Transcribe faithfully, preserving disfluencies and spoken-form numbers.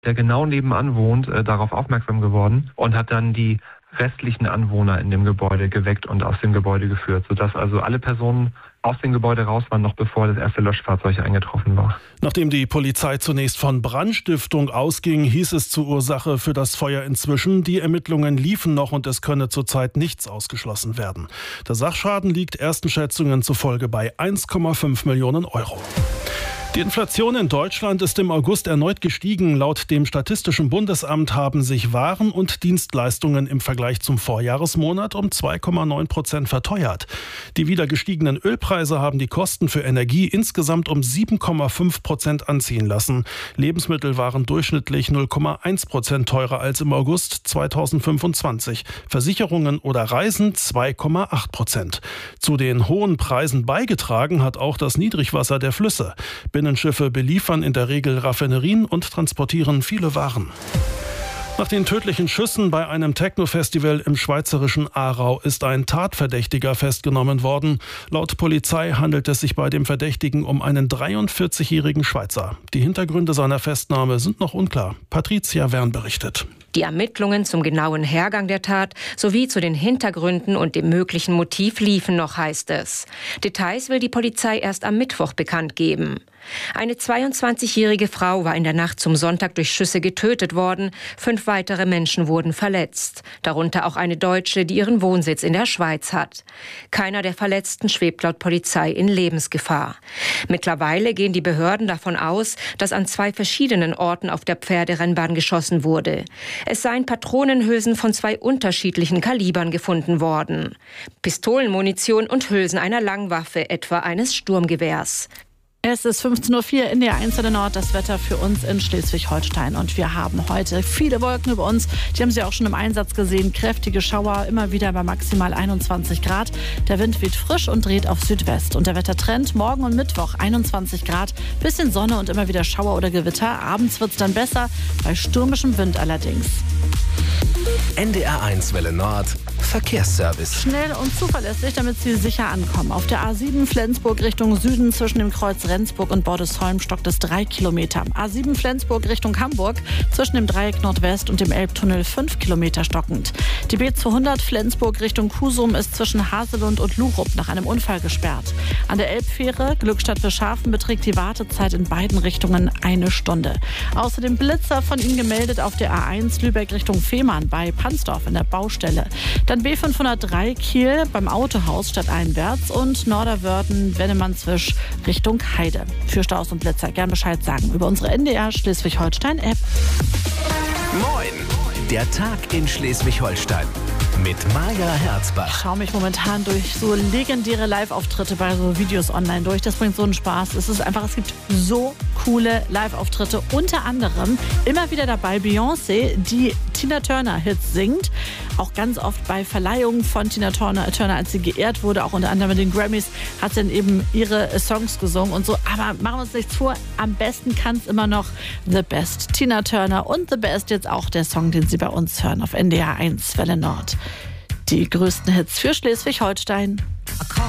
der genau nebenan wohnt, äh, darauf aufmerksam geworden und hat dann die restlichen Anwohner in dem Gebäude geweckt und aus dem Gebäude geführt, sodass also alle Personen aus dem Gebäude raus waren, noch bevor das erste Löschfahrzeug eingetroffen war. Nachdem die Polizei zunächst von Brandstiftung ausging, hieß es zur Ursache für das Feuer inzwischen, die Ermittlungen liefen noch und es könne zurzeit nichts ausgeschlossen werden. Der Sachschaden liegt ersten Schätzungen zufolge bei eins Komma fünf Millionen Euro. Die Inflation in Deutschland ist im August erneut gestiegen. Laut dem Statistischen Bundesamt haben sich Waren und Dienstleistungen im Vergleich zum Vorjahresmonat um zwei Komma neun Prozent verteuert. Die wieder gestiegenen Ölpreise haben die Kosten für Energie insgesamt um sieben Komma fünf Prozent anziehen lassen. Lebensmittel waren durchschnittlich null Komma eins Prozent teurer als im August zweitausendfünfundzwanzig. Versicherungen oder Reisen zwei Komma acht Prozent. Zu den hohen Preisen beigetragen hat auch das Niedrigwasser der Flüsse. Binnenschiffe beliefern in der Regel Raffinerien und transportieren viele Waren. Nach den tödlichen Schüssen bei einem Techno-Festival im schweizerischen Aarau ist ein Tatverdächtiger festgenommen worden. Laut Polizei handelt es sich bei dem Verdächtigen um einen dreiundvierzigjährigen Schweizer. Die Hintergründe seiner Festnahme sind noch unklar. Patricia Wern berichtet. Die Ermittlungen zum genauen Hergang der Tat sowie zu den Hintergründen und dem möglichen Motiv liefen noch, heißt es. Details will die Polizei erst am Mittwoch bekannt geben. Eine zweiundzwanzigjährige Frau war in der Nacht zum Sonntag durch Schüsse getötet worden. Fünf weitere Menschen wurden verletzt. Darunter auch eine Deutsche, die ihren Wohnsitz in der Schweiz hat. Keiner der Verletzten schwebt laut Polizei in Lebensgefahr. Mittlerweile gehen die Behörden davon aus, dass an zwei verschiedenen Orten auf der Pferderennbahn geschossen wurde. Es seien Patronenhülsen von zwei unterschiedlichen Kalibern gefunden worden. Pistolenmunition und Hülsen einer Langwaffe, etwa eines Sturmgewehrs. Es ist fünfzehn Uhr vier in der eins Nord, das Wetter für uns in Schleswig-Holstein. Und wir haben heute viele Wolken über uns. Die haben Sie auch schon im Einsatz gesehen. Kräftige Schauer, immer wieder bei maximal einundzwanzig Grad. Der Wind weht frisch und dreht auf Südwest. Und der Wettertrend morgen und Mittwoch einundzwanzig Grad. Bisschen Sonne und immer wieder Schauer oder Gewitter. Abends wird es dann besser, bei stürmischem Wind allerdings. N D R eins Welle Nord, Verkehrsservice. Schnell und zuverlässig, damit Sie sicher ankommen. Auf der A sieben Flensburg Richtung Süden zwischen dem Kreuz Rendsburg und Bordesholm stockt es drei Kilometer. A sieben Flensburg Richtung Hamburg zwischen dem Dreieck Nordwest und dem Elbtunnel fünf Kilometer stockend. Die B zweihundert Flensburg Richtung Husum ist zwischen Haselund und Lurup nach einem Unfall gesperrt. An der Elbfähre Glückstadt Bischhafen beträgt die Wartezeit in beiden Richtungen eine Stunde. Außerdem Blitzer von Ihnen gemeldet auf der A eins Lübeck Richtung Fehmarn bei Pansdorf in der Baustelle. Dann B fünfhundertdrei Kiel beim Autohaus stadteinwärts und Norderwörden Wennemannswisch Richtung Heide. Für Staus und Blitzer gern Bescheid sagen über unsere N D R Schleswig-Holstein-App. Moin, der Tag in Schleswig-Holstein mit Maja Herzbach. Ich schaue mich momentan durch so legendäre Live-Auftritte bei so Videos online durch. Das bringt so einen Spaß. Es ist einfach, es gibt so coole Live-Auftritte. Unter anderem immer wieder dabei Beyoncé, die Tina Turner-Hits singt. Auch ganz oft bei Verleihungen von Tina Turner, Turner, als sie geehrt wurde, auch unter anderem mit den Grammys, hat sie dann eben ihre Songs gesungen und so. Aber machen wir uns nichts vor, am besten kann es immer noch The Best. Tina Turner und The Best, jetzt auch der Song, den Sie bei uns hören auf N D R eins Welle Nord. Die größten Hits für Schleswig-Holstein.